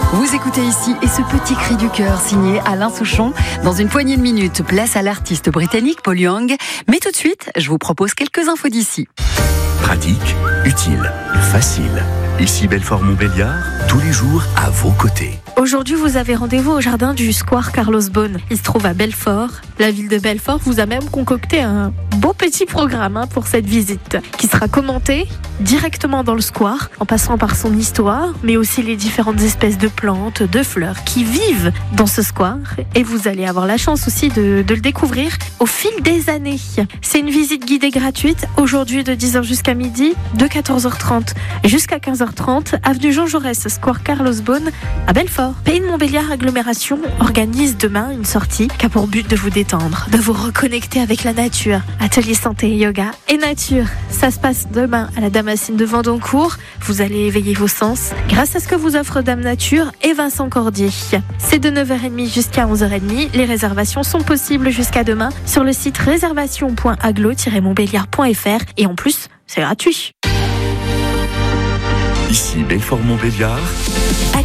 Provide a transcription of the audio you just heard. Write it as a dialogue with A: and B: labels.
A: Vous écoutez ici et ce petit cri du cœur signé Alain Souchon. Dans une poignée de minutes, place à l'artiste britannique Paul Young. Mais tout de suite, je vous propose quelques infos d'ici.
B: Pratique, utile, facile. Ici Belfort-Montbéliard, tous les jours à vos côtés.
C: Aujourd'hui, vous avez rendez-vous au jardin du Square Carlos Beaune. Il se trouve à Belfort. La ville de Belfort vous a même concocté un beau petit programme pour cette visite, qui sera commenté directement dans le square, en passant par son histoire, mais aussi les différentes espèces de plantes, de fleurs qui vivent dans ce square. Et vous allez avoir la chance aussi de le découvrir au fil des années. C'est une visite guidée gratuite, aujourd'hui de 10h jusqu'à midi, de 14h30 jusqu'à 15h30, avenue Jean Jaurès, Square Carlos Beaune, à Belfort. Pays de Montbéliard Agglomération organise demain une sortie qui a pour but de vous détendre, de vous reconnecter avec la nature. Atelier santé, yoga et nature. Ça se passe demain à la Damascine de Vendoncourt. Vous allez éveiller vos sens grâce à ce que vous offre Dame Nature et Vincent Cordier. C'est de 9h30 jusqu'à 11h30. Les réservations sont possibles jusqu'à demain sur le site réservation.aglo-montbéliard.fr et en plus, c'est gratuit.
B: Ici Belfort-Montbéliard.